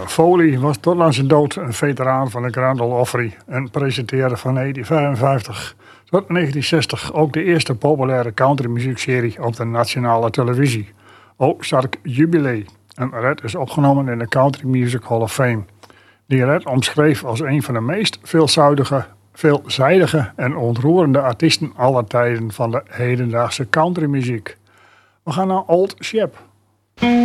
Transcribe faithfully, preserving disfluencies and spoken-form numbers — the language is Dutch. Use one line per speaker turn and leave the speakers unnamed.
Foley was tot aan zijn dood een veteraan van de Grand Ole Opry en presenteerde van negentien vijfenvijftig tot negentien zestig ook de eerste populaire countrymuziekserie op de nationale televisie, Ozark Jubilee. En Red is opgenomen in de Country Music Hall of Fame, die Red omschreef als een van de meest veelzijdige, veelzijdige en ontroerende artiesten aller tijden van de hedendaagse countrymuziek. We gaan naar Old Shep.